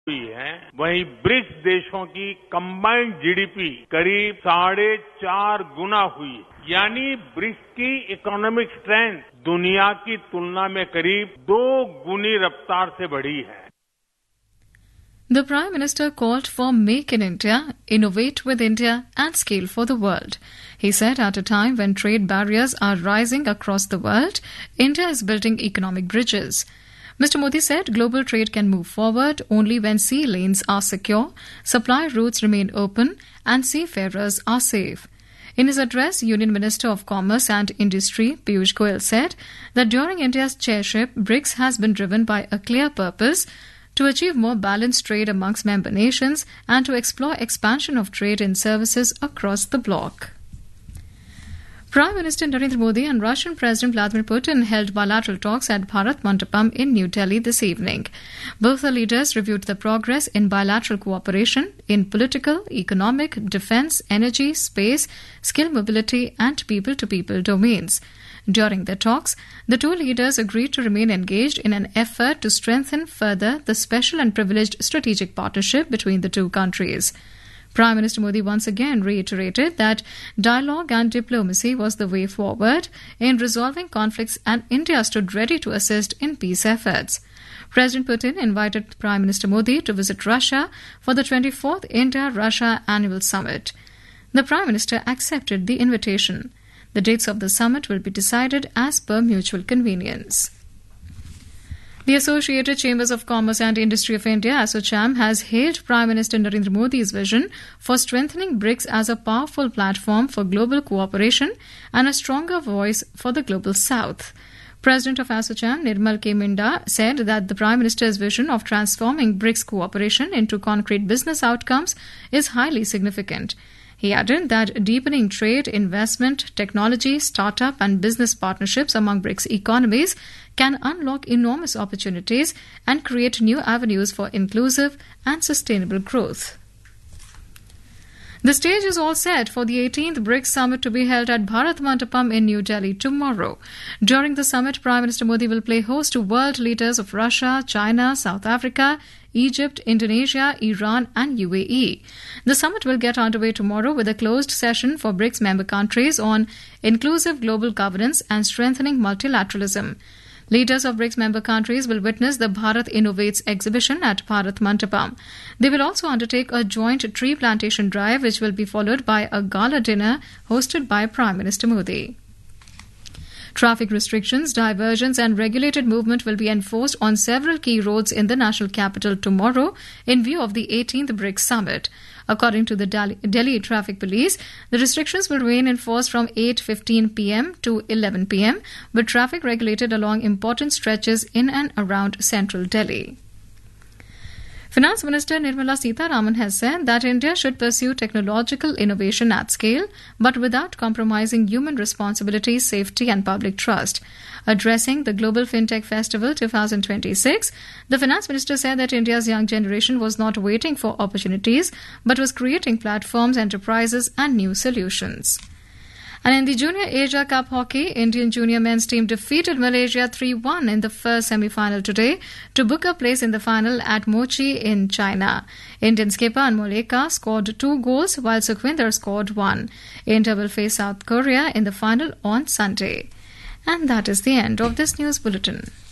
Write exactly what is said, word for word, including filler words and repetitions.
हुई है वहीं ब्रिक्स देशों की कंबाइंड जीडीपी करीब साढ़े चार गुना हुई है यानी ब्रिक्स की इकोनॉमिक स्ट्रेंथ दुनिया की तुलना में करीब दो गुनी रफ्तार से बढ़ी है. The Prime Minister called for Make in India, Innovate with India and Scale for the World. He said at a time when trade barriers are rising across the world, India is building economic bridges. Mister Modi said global trade can move forward only when sea lanes are secure, supply routes remain open and seafarers are safe. In his address, Union Minister of Commerce and Industry Piyush Goyal said that during India's chairship, BRICS has been driven by a clear purpose to achieve more balanced trade amongst member nations and to explore expansion of trade in services across the bloc. Prime Minister Narendra Modi and Russian President Vladimir Putin held bilateral talks at Bharat Mandapam in New Delhi this evening. Both the leaders reviewed the progress in bilateral cooperation in political, economic, defence, energy, space, skill mobility and people-to-people domains. During their talks, the two leaders agreed to remain engaged in an effort to strengthen further the special and privileged strategic partnership between the two countries. Prime Minister Modi once again reiterated that dialogue and diplomacy was the way forward in resolving conflicts and India stood ready to assist in peace efforts. President Putin invited Prime Minister Modi to visit Russia for the twenty-fourth India-Russia Annual Summit. The Prime Minister accepted the invitation. The dates of the summit will be decided as per mutual convenience. The Associated Chambers of Commerce and Industry of India, ASSOCHAM, has hailed Prime Minister Narendra Modi's vision for strengthening BRICS as a powerful platform for global cooperation and a stronger voice for the Global South. President of ASSOCHAM, Nirmal K. Minda, said that the Prime Minister's vision of transforming BRICS cooperation into concrete business outcomes is highly significant. He added that deepening trade, investment, technology, startup and business partnerships among BRICS economies can unlock enormous opportunities and create new avenues for inclusive and sustainable growth. The stage is all set for the eighteenth BRICS Summit to be held at Bharat Mandapam in New Delhi tomorrow. During the summit, Prime Minister Modi will play host to world leaders of Russia, China, South Africa, Egypt, Indonesia, Iran and U A E. The summit will get underway tomorrow with a closed session for BRICS member countries on inclusive global governance and strengthening multilateralism. Leaders of BRICS member countries will witness the Bharat Innovates exhibition at Bharat Mandapam. They will also undertake a joint tree plantation drive which will be followed by a gala dinner hosted by Prime Minister Modi. Traffic restrictions, diversions and regulated movement will be enforced on several key roads in the national capital tomorrow in view of the eighteenth BRICS Summit. According to the Delhi Traffic Police, the restrictions will remain in force from eight fifteen p m to eleven p m, with traffic regulated along important stretches in and around central Delhi. Finance Minister Nirmala Sitharaman has said that India should pursue technological innovation at scale, but without compromising human responsibility, safety and public trust. Addressing the Global FinTech Festival twenty twenty-six, the Finance Minister said that India's young generation was not waiting for opportunities, but was creating platforms, enterprises and new solutions. And in the Junior Asia Cup hockey, Indian junior men's team defeated Malaysia three one in the first semi-final today to book a place in the final at Mochi in China. Indian skipper Anmol scored two goals while Sukhwinder scored one. India will face South Korea in the final on Sunday. And that is the end of this news bulletin.